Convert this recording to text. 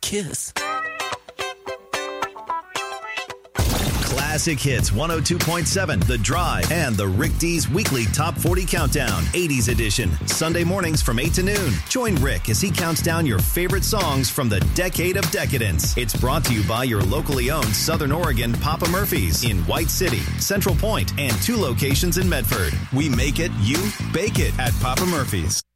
kiss. Classic Hits 102.7, The Drive, and the Rick D's weekly Top 40 Countdown, 80s edition, Sunday mornings from 8 to noon. Join Rick as he counts down your favorite songs from the decade of decadence. It's brought to you by your locally owned Southern Oregon Papa Murphy's in White City, Central Point, and 2 locations in Medford. We make it, you bake it at Papa Murphy's.